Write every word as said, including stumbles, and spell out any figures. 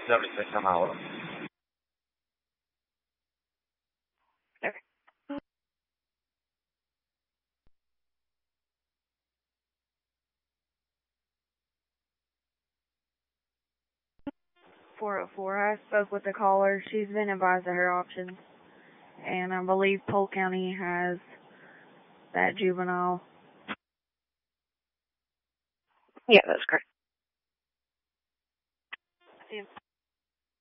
seventy-six on Hollow. Okay. four oh four, I spoke with the caller. She's been advised of her options. And I believe Polk County has that juvenile. Yeah, that's correct. See you.